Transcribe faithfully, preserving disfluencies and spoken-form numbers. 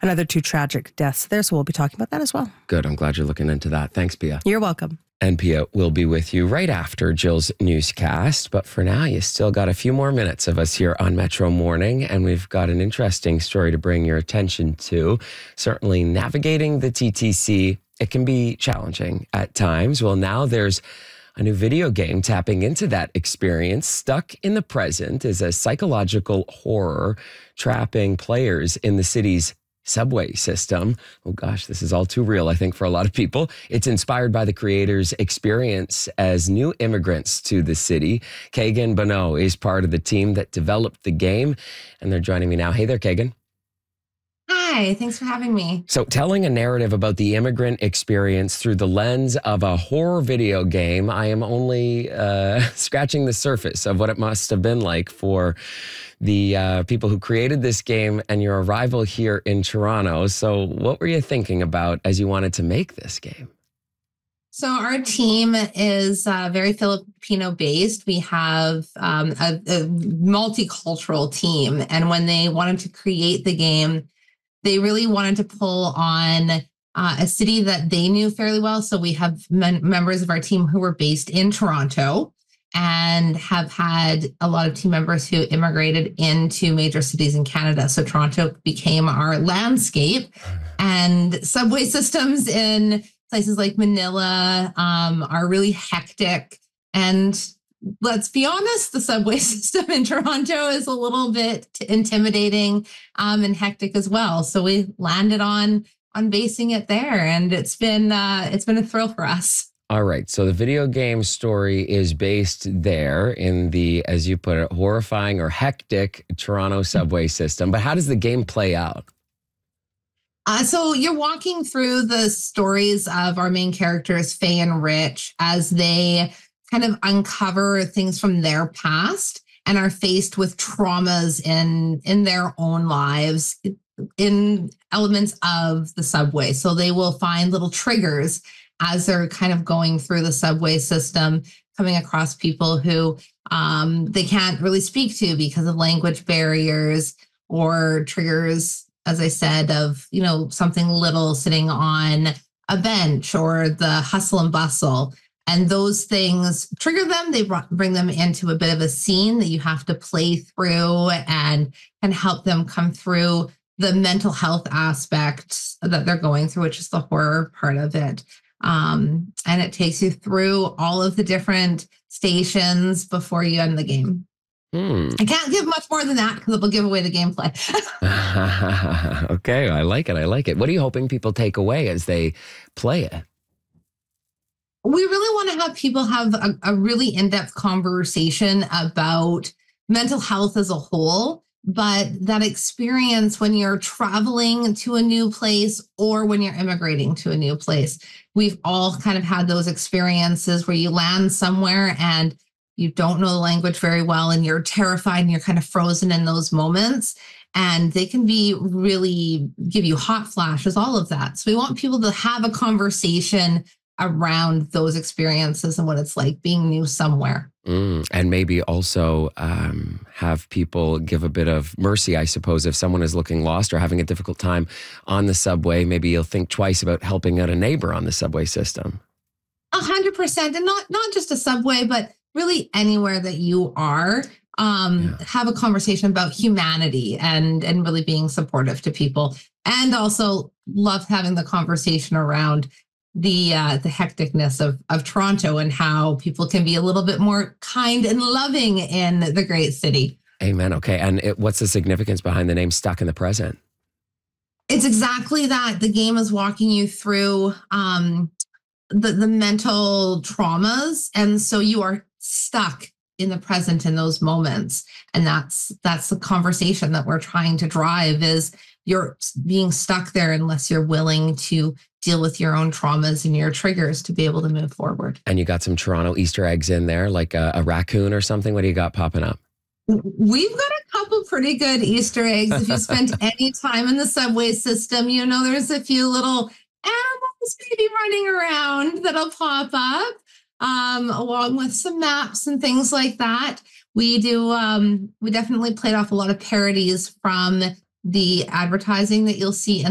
another two tragic deaths there. So we'll be talking about that as well. Good. I'm glad you're looking into that. Thanks, Pia. You're welcome. And Pia will be with you right after Jill's newscast. But for now, you still got a few more minutes of us here on Metro Morning. And we've got an interesting story to bring your attention to. Certainly navigating the T T C, it can be challenging at times. Well, now there's a new video game tapping into that experience. Stuck in the Present is a psychological horror trapping players in the city's subway system. Oh gosh, this is all too real, I think, for a lot of people. It's inspired by the creators' experience as new immigrants to the city. Kagan Bonneau is part of the team that developed the game, and they're joining me now. Hey there, Kagan. Hi, thanks for having me. So telling a narrative about the immigrant experience through the lens of a horror video game, I am only uh, scratching the surface of what it must have been like for the uh, people who created this game and your arrival here in Toronto. So what were you thinking about as you wanted to make this game? So our team is uh, very Filipino-based. We have um, a, a multicultural team. And when they wanted to create the game, they really wanted to pull on uh, a city that they knew fairly well. So we have men- members of our team who were based in Toronto and have had a lot of team members who immigrated into major cities in Canada. So Toronto became our landscape, and subway systems in places like Manila um, are really hectic. And let's be honest, the subway system in Toronto is a little bit intimidating um, and hectic as well. So we landed on on basing it there, and it's been uh, it's been a thrill for us. All right. So the video game story is based there in the, as you put it, horrifying or hectic Toronto subway system. But how does the game play out? Uh, so you're walking through the stories of our main characters, Faye and Rich, as they kind of uncover things from their past and are faced with traumas in, in their own lives in elements of the subway. So they will find little triggers as they're kind of going through the subway system, coming across people who um, they can't really speak to because of language barriers, or triggers, as I said, of, you know, something little sitting on a bench, or the hustle and bustle. And those things trigger them. They bring them into a bit of a scene that you have to play through and, and help them come through the mental health aspect that they're going through, which is the horror part of it. Um, and it takes you through all of the different stations before you end the game. Hmm. I can't give much more than that because it will give away the gameplay. Okay, I like it. I like it. What are you hoping people take away as they play it? We really want to have people have a, a really in-depth conversation about mental health as a whole, but that experience when you're traveling to a new place or when you're immigrating to a new place. We've all kind of had those experiences where you land somewhere and you don't know the language very well and you're terrified and you're kind of frozen in those moments. And they can be really give you hot flashes, all of that. So we want people to have a conversation around those experiences and what it's like being new somewhere. Mm, and maybe also um, have people give a bit of mercy, I suppose, if someone is looking lost or having a difficult time on the subway. Maybe you'll think twice about helping out a neighbor on the subway system. A hundred percent. And not, not just a subway, but really anywhere that you are. Um, yeah. Have a conversation about humanity and, and really being supportive to people. And also love having the conversation around the uh, the hecticness of, of Toronto and how people can be a little bit more kind and loving in the great city. Amen. Okay. And it, what's the significance behind the name Stuck in the Present? It's exactly that. The game is walking you through um, the, the mental traumas. And so you are stuck in the present in those moments. And that's that's the conversation that we're trying to drive is you're being stuck there unless you're willing to deal with your own traumas and your triggers to be able to move forward. And you got some Toronto Easter eggs in there, like a, a raccoon or something. What do you got popping up? We've got a couple pretty good Easter eggs. If you spent any time in the subway system, you know, there's a few little animals maybe running around that'll pop up, um, along with some maps and things like that. We do, um, we definitely played off a lot of parodies from the advertising that you'll see in